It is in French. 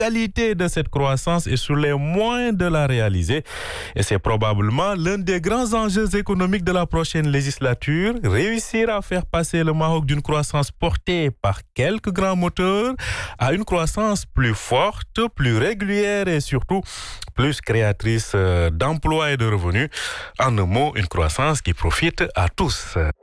qualité de cette croissance et sur les moyens de la réaliser. Et c'est probablement l'un des grands enjeux économiques de la prochaine législature, réussir à faire passer le Maroc d'une croissance portée par quelques grands moteurs à une croissance plus forte, plus régulière et surtout plus créatrice d'emplois et de revenus. En un mot, une croissance qui profite à tous.